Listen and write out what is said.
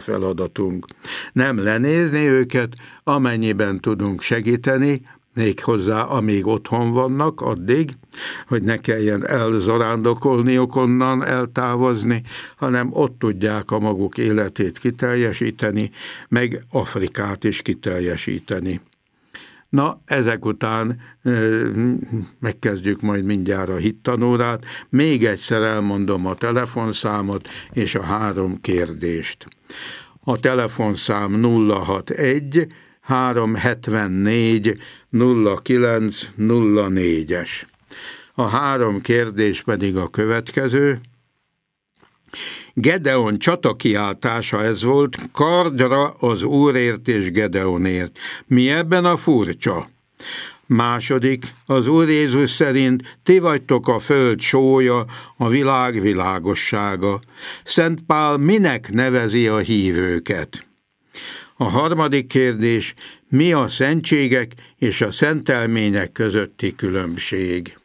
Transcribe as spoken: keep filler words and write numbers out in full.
feladatunk. Nem lenézni őket, amennyiben tudunk segíteni, méghozzá amíg otthon vannak, addig, hogy ne kelljen elzarándokolniuk onnan, eltávozni, hanem ott tudják a maguk életét kiteljesíteni, meg Afrikát is kiteljesíteni. Na, ezek után megkezdjük majd mindjárt a hittanórát. Még egyszer elmondom a telefonszámot és a három kérdést. A telefonszám nulla hatvanegy háromszázhetvennégy nulla kilenc nulla négyes. A három kérdés pedig a következő. Gedeon csatakiáltása ez volt, kardra az Úrért és Gedeonért. Mi ebben a furcsa? Második, az Úr Jézus szerint ti vagytok a föld sója, a világ világossága. Szent Pál minek nevezi a hívőket? A harmadik kérdés, mi a szentségek és a szentelmények közötti különbség?